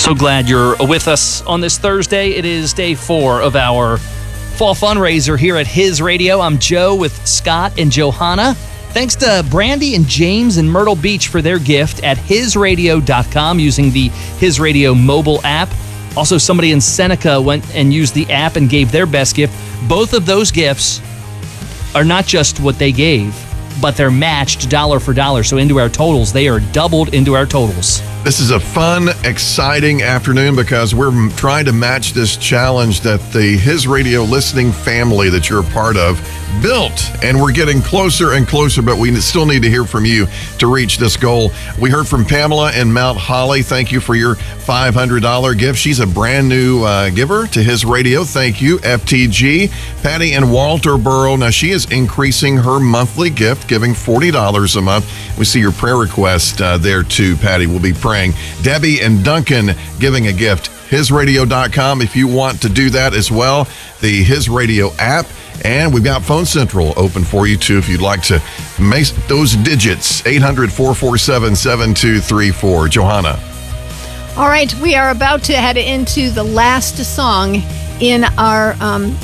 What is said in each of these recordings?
So glad you're with us on this Thursday. It is day 4 of our fall fundraiser here at His Radio. I'm Joe with Scott and Johanna. Thanks to Brandy and James in Myrtle Beach for their gift at hisradio.com using the His Radio mobile app. Also, somebody in Seneca went and used the app and gave their best gift. Both of those gifts are not just what they gave, but they're matched dollar for dollar. So into our totals, they are doubled into our totals. This is a fun, exciting afternoon because we're trying to match this challenge that the His Radio listening family that you're a part of built. And we're getting closer and closer, but we still need to hear from you to reach this goal. We heard from Pamela in Mount Holly. Thank you for your $500 gift. She's a brand new giver to His Radio. Thank you, FTG. Patty in Walterboro. Now, she is increasing her monthly gift, giving $40 a month. We see your prayer request there too, Patty. We'll be praying. Debbie and Duncan giving a gift. HisRadio.com if you want to do that as well. The His Radio app. And we've got Phone Central open for you, too, if you'd like to make those digits. 800-447-7234. Johanna. All right, we are about to head into the last song in our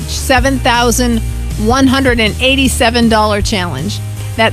$7,187 challenge. That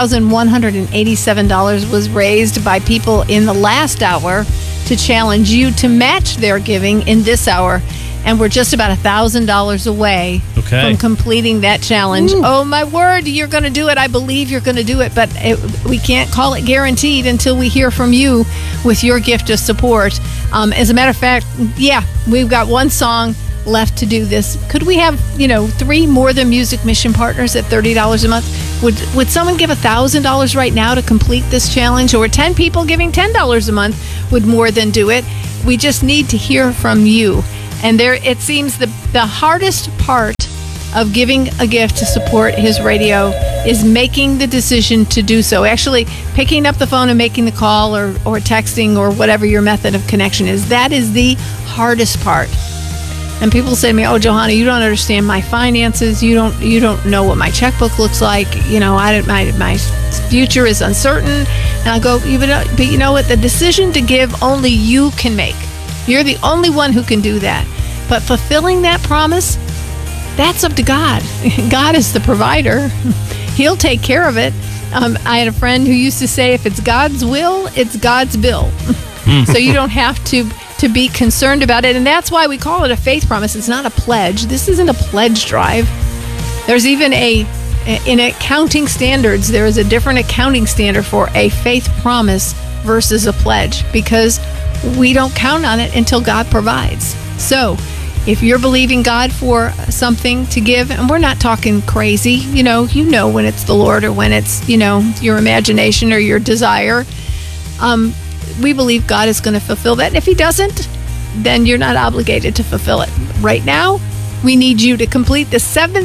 $7,187 was raised by people in the last hour to challenge you to match their giving in this hour. And we're just about $1,000 away from completing that challenge. Ooh. Oh, my word, you're going to do it. I believe you're going to do it, but we can't call it guaranteed until we hear from you with your gift of support. As a matter of fact, yeah, we've got one song left to do this. Could we have, 3 More Than Music mission partners at $30 a month? Would someone give $1,000 right now to complete this challenge? Or 10 people giving $10 a month would more than do it? We just need to hear from you. And it seems the hardest part of giving a gift to support His Radio is making the decision to do so. Actually, picking up the phone and making the call or texting or whatever your method of connection is. That is the hardest part. And people say to me, "Oh, Johanna, you don't understand my finances. You don't know what my checkbook looks like. My future is uncertain." And I go, "But you know what? The decision to give only you can make. You're the only one who can do that. But fulfilling that promise, that's up to God. God is the provider. He'll take care of it." I had a friend who used to say, if it's God's will, it's God's bill. So you don't have to be concerned about it. And that's why we call it a faith promise. It's not a pledge. This isn't a pledge drive. There's even in accounting standards, there is a different accounting standard for a faith promise versus a pledge, because we don't count on it until God provides. So if you're believing God for something to give, and we're not talking crazy, you know when it's the Lord or when it's, your imagination or your desire, we believe God is going to fulfill that. And if He doesn't, then you're not obligated to fulfill it. Right now, we need you to complete the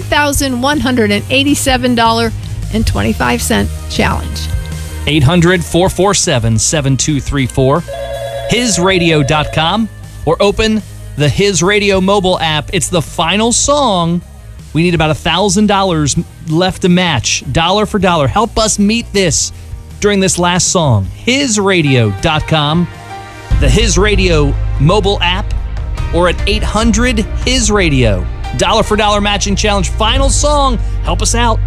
$7,187.25 challenge. 800-447-7234. HisRadio.com or open the His Radio mobile app. It's the final song. We need about $1,000 left to match, dollar for dollar. Help us meet this during this last song. HisRadio.com, the His Radio mobile app, or at 800-HIS-RADIO. Dollar for dollar matching challenge. Final song. Help us out.